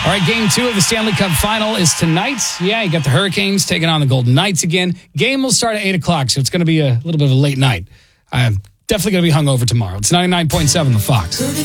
All right, game 2 of the Stanley Cup Final is tonight. Yeah, you got the Hurricanes taking on the Golden Knights again. Game will start at 8 o'clock, so it's going to be a little bit of a late night. I'm definitely going to be hungover tomorrow. It's 99.7 The Fox.